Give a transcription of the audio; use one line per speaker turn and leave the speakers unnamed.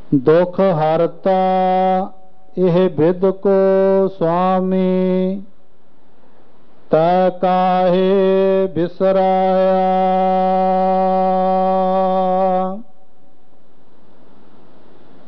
ਦੁਖ ਹਰਤਾ ਇਹ ਬਿਦ ਕੋ ਸੁਆਮੀ, ਤੈ ਕਾਹੇ ਬਿਸਰਾਇਆ।